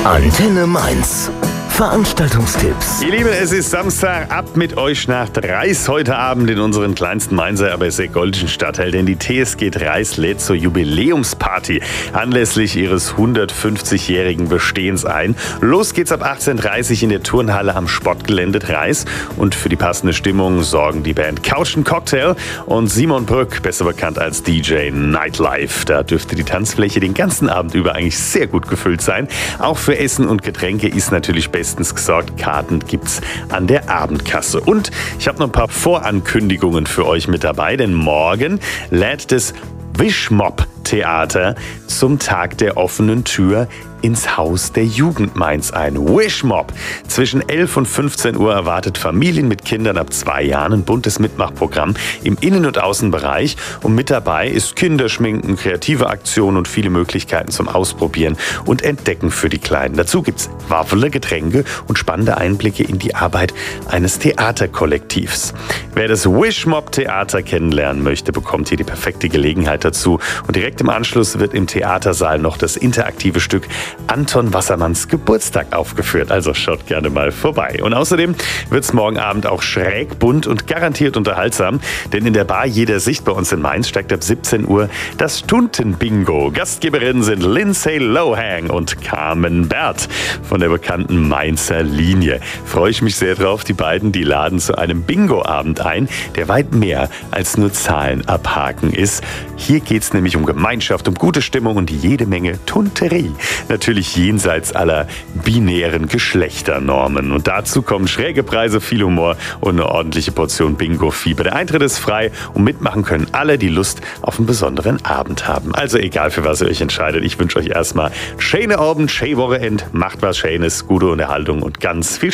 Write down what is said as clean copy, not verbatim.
Antenne Mainz. Veranstaltungstipps. Ihr Lieben, es ist Samstag, ab mit euch nach Dreis heute Abend in unseren kleinsten Mainzer, aber sehr goldenen Stadtteil, denn die TSG Dreis lädt zur Jubiläumsparty anlässlich ihres 150-jährigen Bestehens ein. Los geht's ab 18:30 Uhr in der Turnhalle am Sportgelände Dreis und für die passende Stimmung sorgen die Band Couch & Cocktail und Simon Brück, besser bekannt als DJ Nightlife. Da dürfte die Tanzfläche den ganzen Abend über eigentlich sehr gut gefüllt sein. Auch für Essen und Getränke ist natürlich bestens gesorgt. Karten gibt's an der Abendkasse. Und ich habe noch ein paar Vorankündigungen für euch mit dabei, denn morgen lädt das Wischmopp Theater zum Tag der offenen Tür ins Haus der Jugend Mainz ein. Wischmopp. Zwischen 11 und 15 Uhr erwartet Familien mit Kindern ab 2 Jahren ein buntes Mitmachprogramm im Innen- und Außenbereich. Und mit dabei ist Kinderschminken, kreative Aktionen und viele Möglichkeiten zum Ausprobieren und Entdecken für die Kleinen. Dazu gibt's Waffele, Getränke und spannende Einblicke in die Arbeit eines Theaterkollektivs. Wer das Wischmopp Theater kennenlernen möchte, bekommt hier die perfekte Gelegenheit dazu. Und direkt im Anschluss wird im Theatersaal noch das interaktive Stück Anton Wassermanns Geburtstag aufgeführt. Also schaut gerne mal vorbei. Und außerdem wird es morgen Abend auch schräg, bunt und garantiert unterhaltsam. Denn in der Bar Jeder Sicht bei uns in Mainz steigt ab 17 Uhr das Stunten-Bingo. Gastgeberinnen sind Lindsay Lohan und Carmen Bert von der bekannten Mainzer Linie. Freue ich mich sehr drauf. Die beiden, die laden zu einem Bingo-Abend ein, der weit mehr als nur Zahlen abhaken ist. Hier geht es nämlich um Gemeinschaft, um gute Stimmung und jede Menge Tunterie. Natürlich jenseits aller binären Geschlechternormen. Und dazu kommen schräge Preise, viel Humor und eine ordentliche Portion Bingo-Fieber. Der Eintritt ist frei und mitmachen können alle, die Lust auf einen besonderen Abend haben. Also egal, für was ihr euch entscheidet, ich wünsche euch erstmal schöne Abend, schöne Wochenende, macht was Schönes, gute Unterhaltung und ganz viel Spaß.